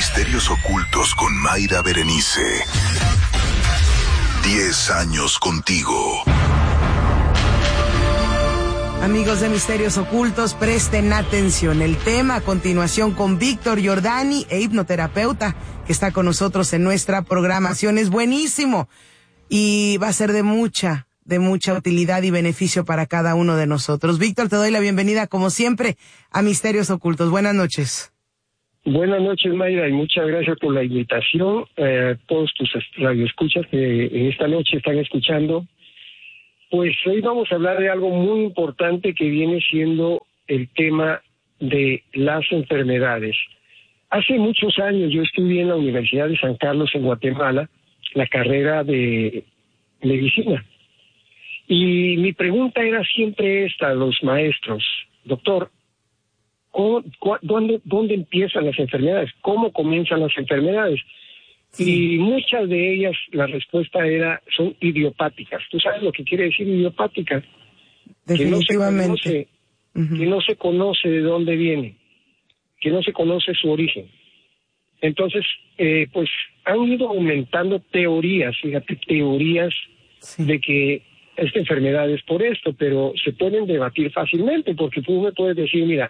Misterios Ocultos con Mayra Berenice. 10 años contigo. Amigos de Misterios Ocultos, presten atención. El tema a continuación con Víctor Giordani, hipnoterapeuta, que está con nosotros en nuestra programación. Es buenísimo y va a ser de mucha utilidad y beneficio para cada uno de nosotros. Víctor, te doy la bienvenida, como siempre, a Misterios Ocultos. Buenas noches. Buenas noches, Mayra, y muchas gracias por la invitación. Todos tus radioescuchas que en esta noche están escuchando. Pues hoy vamos a hablar de algo muy importante que viene siendo el tema de las enfermedades. Hace muchos años yo estudié en la Universidad de San Carlos en Guatemala, la carrera de medicina. Y mi pregunta era siempre esta a los maestros: doctor, ¿dónde empiezan las enfermedades? ¿Cómo comienzan las enfermedades? Sí. Y muchas de ellas, la respuesta son idiopáticas. ¿Tú sabes lo que quiere decir idiopática? Definitivamente. Que no se conoce de dónde viene, que no se conoce su origen. Entonces, pues han ido aumentando teorías, sí, de que esta enfermedad es por esto, pero se pueden debatir fácilmente, porque tú me puedes decir, mira,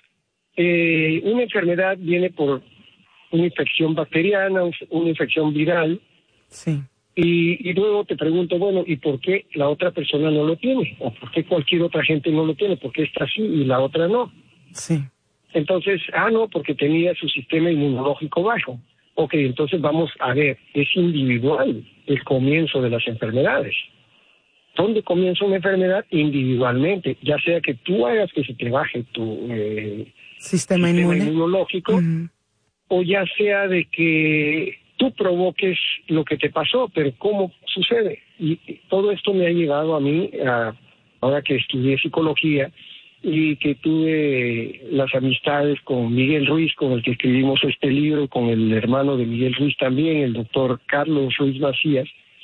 una enfermedad viene por una infección bacteriana, una infección viral, sí, y luego te pregunto, bueno, ¿y por qué la otra persona no lo tiene? ¿O por qué cualquier otra gente no lo tiene? ¿Por qué esta sí y la otra no? Sí. Entonces, no, porque tenía su sistema inmunológico bajo. Ok, entonces vamos a ver, es individual el comienzo de las enfermedades. ¿Dónde comienza una enfermedad? Individualmente, ya sea que tú hagas que se te baje tu sistema inmunológico, o ya sea de que tú provoques lo que te pasó, pero ¿cómo sucede? Y todo esto me ha llevado a mí, ahora que estudié psicología y que tuve las amistades con Miguel Ruiz, con el que escribimos este libro, con el hermano de Miguel Ruiz también, el doctor Carlos Ruiz Macías.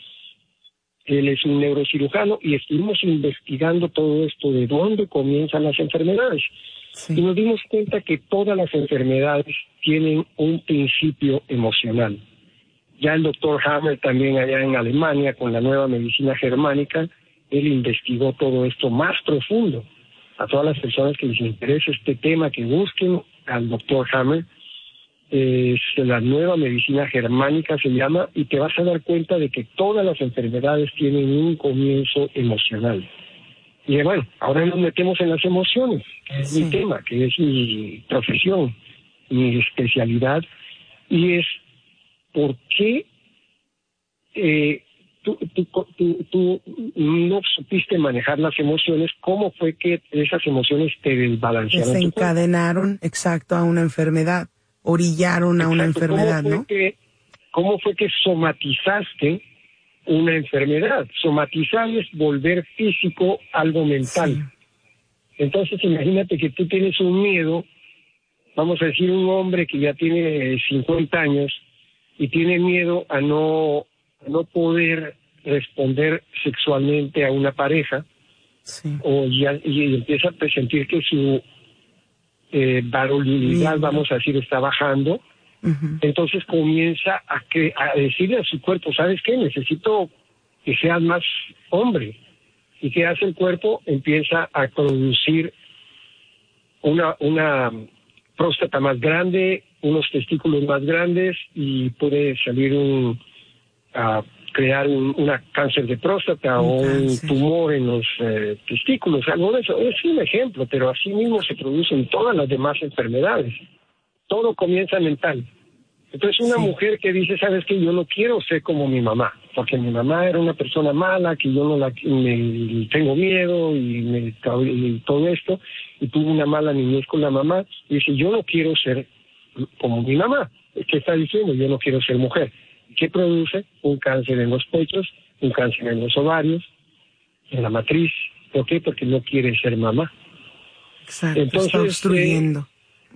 Él es un neurocirujano y estuvimos investigando todo esto de dónde comienzan las enfermedades. Sí. Y nos dimos cuenta que todas las enfermedades tienen un principio emocional. Ya el doctor Hammer, también allá en Alemania, con la nueva medicina germánica, él investigó todo esto más profundo. A todas las personas que les interesa este tema, que busquen al doctor Hammer. Es la nueva medicina germánica, se llama, y te vas a dar cuenta de que todas las enfermedades tienen un comienzo emocional. Y bueno, ahora nos metemos en las emociones, que es mi tema, que es mi profesión, mi especialidad, y es por qué tú no supiste manejar las emociones, cómo fue que esas emociones te desbalancearon. Desencadenaron, exacto, a una enfermedad, orillaron a una enfermedad, ¿no? ¿Cómo fue que somatizaste una enfermedad? Somatizar es volver físico algo mental. Sí. Entonces imagínate que tú tienes un miedo, vamos a decir un hombre que ya tiene 50 años y tiene miedo a no poder responder sexualmente a una pareja, sí, y empieza a sentir que su varonilidad, vamos a decir, está bajando. Entonces comienza a decirle a su cuerpo, ¿sabes qué? Necesito que seas más hombre. ¿Y qué hace el cuerpo? Empieza a producir una próstata más grande, unos testículos más grandes, y puede salir crear una cáncer de próstata o un tumor en los testículos, algo de eso. Es un ejemplo, pero así mismo se producen todas las demás enfermedades. Todo comienza mental. Entonces una mujer que dice, ¿sabes qué? Yo no quiero ser como mi mamá, porque mi mamá era una persona mala, que yo me tengo miedo y todo esto, y tuve una mala niñez con la mamá, y dice, yo no quiero ser como mi mamá. ¿Qué está diciendo? Yo no quiero ser mujer. ¿Qué produce? Un cáncer en los pechos, un cáncer en los ovarios, en la matriz. ¿Por qué? Porque no quiere ser mamá. Exacto, entonces, está obstruyendo.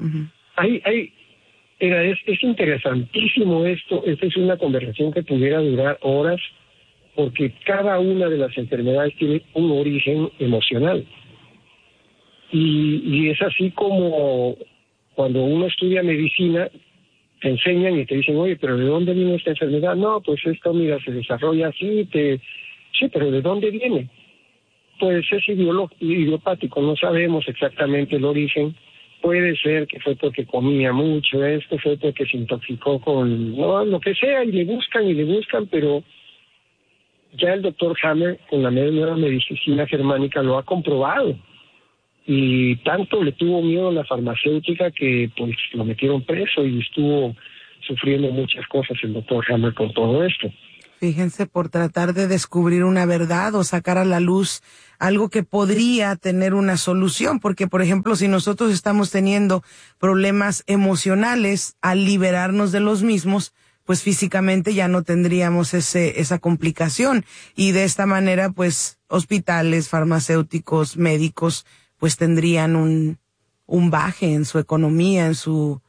Es interesantísimo esto. Esta es una conversación que pudiera durar horas, porque cada una de las enfermedades tiene un origen emocional. Y es así como cuando uno estudia medicina, te enseñan y te dicen, oye, pero ¿de dónde viene esta enfermedad? No, pues esto, mira, se desarrolla así, sí, pero ¿de dónde viene? Pues es idiopático, no sabemos exactamente el origen. Puede ser que fue porque comía mucho, fue porque se intoxicó con lo que sea, y le buscan, pero ya el doctor Hammer, con la nueva medicina germánica, lo ha comprobado. Y tanto le tuvo miedo a la farmacéutica que pues lo metieron preso y estuvo sufriendo muchas cosas el doctor Hammer con todo esto. Fíjense, por tratar de descubrir una verdad o sacar a la luz algo que podría tener una solución, porque por ejemplo, si nosotros estamos teniendo problemas emocionales, al liberarnos de los mismos, pues físicamente ya no tendríamos esa complicación, y de esta manera pues hospitales, farmacéuticos, médicos pues tendrían un baje en su economía, en su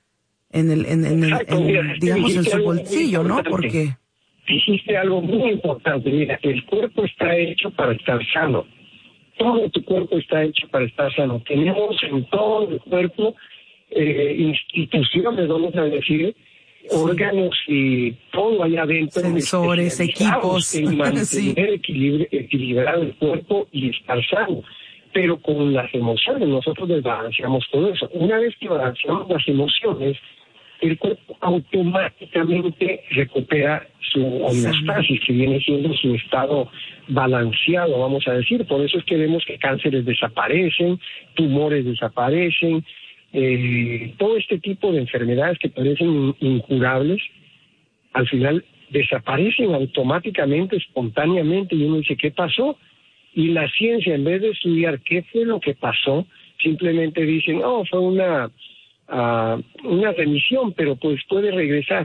digamos en su bolsillo, ¿no? Porque dijiste algo muy importante. Mira, el cuerpo está hecho para estar sano. Todo tu cuerpo está hecho para estar sano. Tenemos en todo el cuerpo instituciones, vamos a decir, órganos y todo allá adentro. Sensores, equipos. En mantener equilibrado el cuerpo y estar sano. Pero con las emociones nosotros desbalanceamos todo eso. Una vez que balanceamos las emociones, el cuerpo automáticamente recupera su homeostasis, que viene siendo su estado balanceado, vamos a decir. Por eso es que vemos que cánceres desaparecen, tumores desaparecen, todo este tipo de enfermedades que parecen incurables, al final desaparecen automáticamente, espontáneamente, y uno dice, ¿qué pasó? Y la ciencia, en vez de estudiar qué fue lo que pasó, simplemente dicen, fue una remisión, pero pues puede regresar.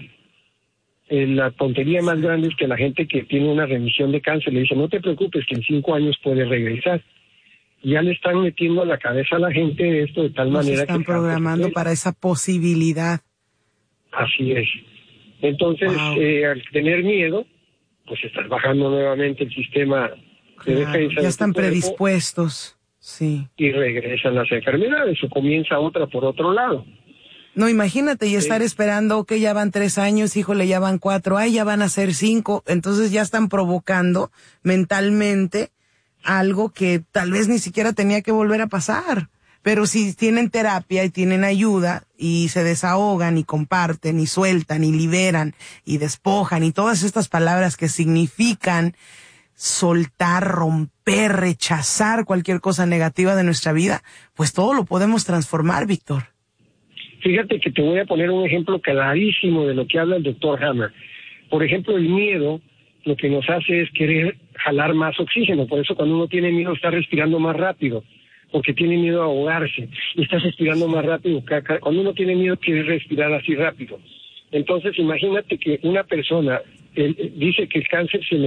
La tontería más grande es que la gente que tiene una remisión de cáncer le dice, no te preocupes, que en 5 años puede regresar. Ya le están metiendo a la cabeza a la gente esto de tal manera que... están programando para esa posibilidad. Así es. Entonces, al tener miedo, pues estás bajando nuevamente el sistema de defensa. Ya están predispuestos, sí. Y regresan las enfermedades, o comienza otra por otro lado. No, imagínate, y estar esperando, que ya van 3 años, híjole, ya van 4, ya van a ser 5, entonces ya están provocando mentalmente algo que tal vez ni siquiera tenía que volver a pasar. Pero si tienen terapia y tienen ayuda y se desahogan y comparten y sueltan y liberan y despojan y todas estas palabras que significan soltar, romper, rechazar cualquier cosa negativa de nuestra vida, pues todo lo podemos transformar, Víctor. Fíjate que te voy a poner un ejemplo clarísimo de lo que habla el doctor Hammer. Por ejemplo, el miedo lo que nos hace es querer jalar más oxígeno. Por eso cuando uno tiene miedo está respirando más rápido, porque tiene miedo a ahogarse, y está respirando más rápido. Cuando uno tiene miedo quiere respirar así rápido. Entonces imagínate que una persona dice que el cáncer se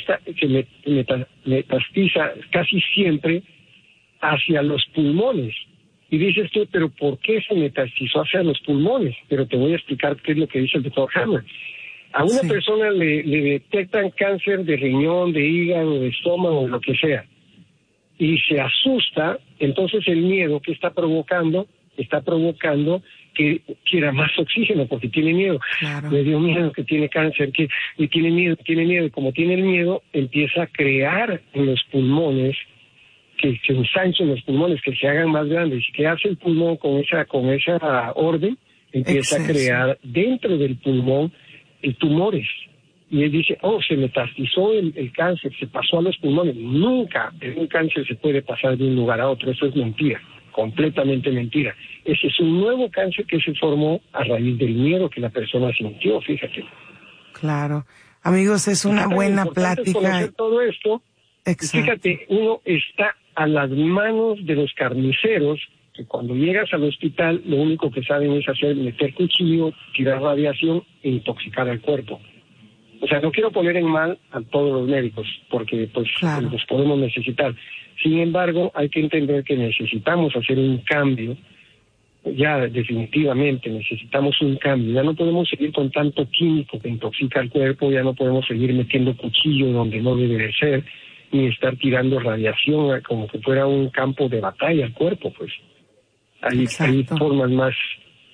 metastiza casi siempre hacia los pulmones. Y dices tú, pero ¿por qué se metastizó hacia los pulmones? Pero te voy a explicar qué es lo que dice el doctor Hammer. A una persona le detectan cáncer de riñón, de hígado, de estómago, lo que sea, y se asusta. Entonces el miedo que está provocando que quiera más oxígeno, porque tiene miedo. Claro. Le dio miedo que tiene cáncer, y tiene miedo, y como tiene el miedo, empieza a crear en los pulmones, que se ensanchen los pulmones, que se hagan más grandes, y que hace el pulmón con esa orden, empieza a crear dentro del pulmón tumores. Y él dice, se metastizó el cáncer, se pasó a los pulmones. Nunca un cáncer se puede pasar de un lugar a otro, eso es mentira, completamente mentira. Ese es un nuevo cáncer que se formó a raíz del miedo que la persona sintió, fíjate. Claro. Amigos, es una buena plática. Conocer todo esto. Exacto. Fíjate, uno está a las manos de los carniceros, que cuando llegas al hospital lo único que saben es meter cuchillo, tirar radiación e intoxicar al cuerpo. O sea, no quiero poner en mal a todos los médicos, porque pues los podemos necesitar. Sin embargo, hay que entender que necesitamos hacer un cambio, ya definitivamente necesitamos un cambio. Ya no podemos seguir con tanto químico que intoxica el cuerpo, ya no podemos seguir metiendo cuchillo donde no debe de ser, ni estar tirando radiación como que fuera un campo de batalla al cuerpo, pues. Hay formas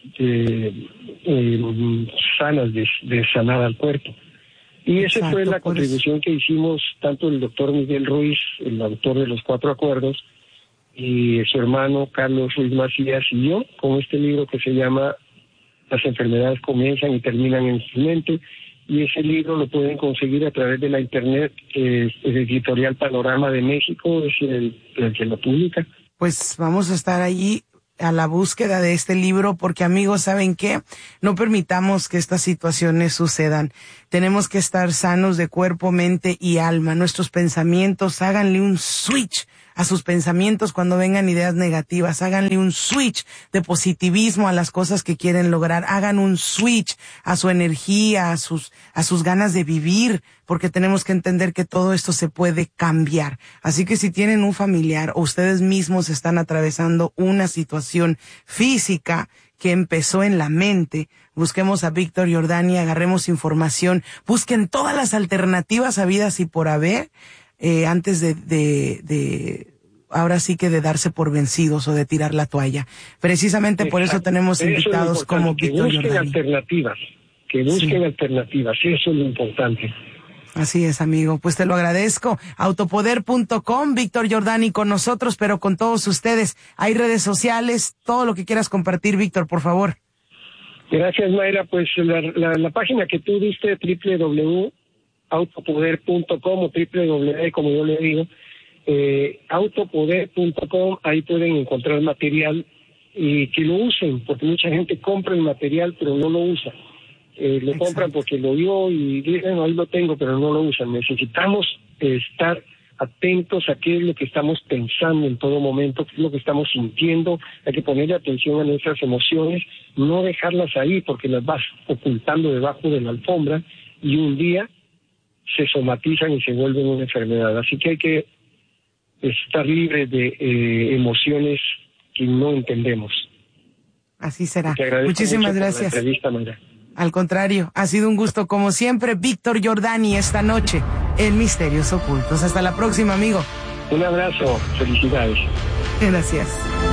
sanas de sanar al cuerpo. Y esa fue la contribución que hicimos tanto el doctor Miguel Ruiz, el autor de los 4 acuerdos, y su hermano Carlos Ruiz Macías y yo, con este libro que se llama Las enfermedades comienzan y terminan en su mente. Y ese libro lo pueden conseguir a través de la internet, el Editorial Panorama de México es el que lo publica. Pues vamos a estar allí a la búsqueda de este libro, porque amigos, ¿saben qué? No permitamos que estas situaciones sucedan. Tenemos que estar sanos de cuerpo, mente y alma. Nuestros pensamientos, háganle un switch a sus pensamientos cuando vengan ideas negativas. Háganle un switch de positivismo a las cosas que quieren lograr. Hagan un switch a su energía, a sus ganas de vivir, porque tenemos que entender que todo esto se puede cambiar. Así que si tienen un familiar o ustedes mismos están atravesando una situación física que empezó en la mente, busquemos a Víctor Jordani, agarremos información, busquen todas las alternativas habidas y por haber, antes de ahora sí que de darse por vencidos o de tirar la toalla. Precisamente por eso tenemos invitados como Víctor Jordani. Que busquen alternativas, eso es lo importante. Así es, amigo, pues te lo agradezco. Autopoder.com, Víctor Jordani con nosotros, pero con todos ustedes. Hay redes sociales, todo lo que quieras compartir, Víctor, por favor. Gracias, Mayra. Pues la página que tú diste, www.autopoder.com o www, como yo le digo, autopoder.com, ahí pueden encontrar material y que lo usen, porque mucha gente compra el material pero no lo usa. Lo compran porque lo vio y dicen, ahí lo tengo, pero no lo usan. Necesitamos estar atentos a qué es lo que estamos pensando en todo momento, qué es lo que estamos sintiendo. Hay que ponerle atención a nuestras emociones, no dejarlas ahí porque las vas ocultando debajo de la alfombra y un día se somatizan y se vuelven una enfermedad. Así que hay que estar libres de emociones que no entendemos. Así será. Muchísimas gracias. Por la entrevista, Mayra. Al contrario, ha sido un gusto como siempre. Víctor Jordani esta noche en Misterios Ocultos. Hasta la próxima, amigo. Un abrazo, felicidades. Gracias.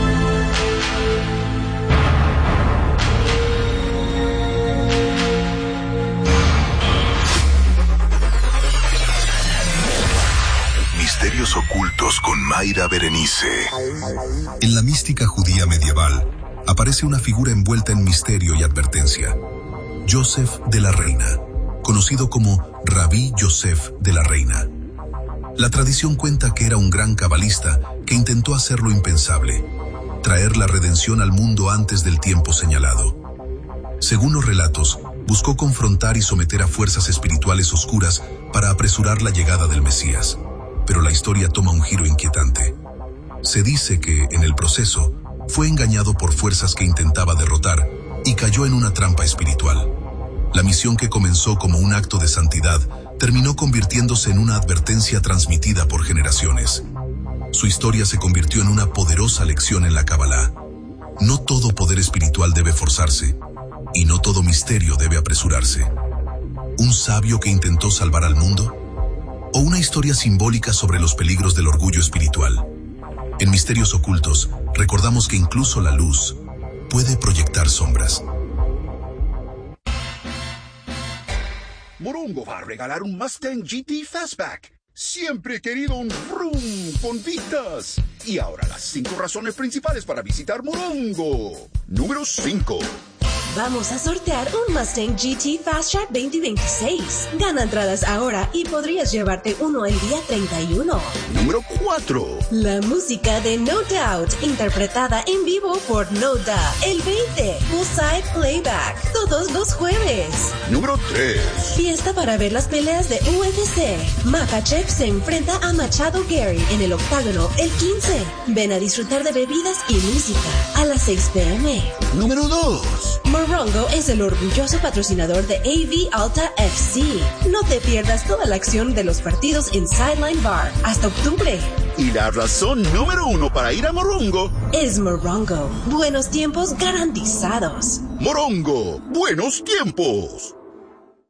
Misterios Ocultos con Mayra Berenice. En la mística judía medieval aparece una figura envuelta en misterio y advertencia. Yosef de la Reina, conocido como Rabí Yosef de la Reina. La tradición cuenta que era un gran cabalista que intentó hacer lo impensable, traer la redención al mundo antes del tiempo señalado. Según los relatos, buscó confrontar y someter a fuerzas espirituales oscuras para apresurar la llegada del Mesías. Pero la historia toma un giro inquietante. Se dice que, en el proceso, fue engañado por fuerzas que intentaba derrotar y cayó en una trampa espiritual. La misión que comenzó como un acto de santidad terminó convirtiéndose en una advertencia transmitida por generaciones. Su historia se convirtió en una poderosa lección en la Kabbalah. No todo poder espiritual debe forzarse, y no todo misterio debe apresurarse. ¿Un sabio que intentó salvar al mundo? ¿O una historia simbólica sobre los peligros del orgullo espiritual? En Misterios Ocultos, recordamos que incluso la luz puede proyectar sombras. Morongo va a regalar un Mustang GT Fastback. Siempre he querido un vroom con vistas. Y ahora las 5 razones principales para visitar Morongo. Número 5. Vamos a sortear un Mustang GT Fast Track 2026. Gana entradas ahora y podrías llevarte uno el día 31. Número 4. La música de No Doubt, interpretada en vivo por No Doubt, el 20. Poolside Playback, todos los jueves. Número 3. Fiesta para ver las peleas de UFC. Makhachev se enfrenta a Machado Gary en el octágono el 15. Ven a disfrutar de bebidas y música a las 6 p.m. Número 2. Morongo es el orgulloso patrocinador de AV Alta FC. No te pierdas toda la acción de los partidos en Sideline Bar hasta octubre. Y la razón número 1 para ir a Morongo es Morongo. Buenos tiempos garantizados. Morongo, buenos tiempos.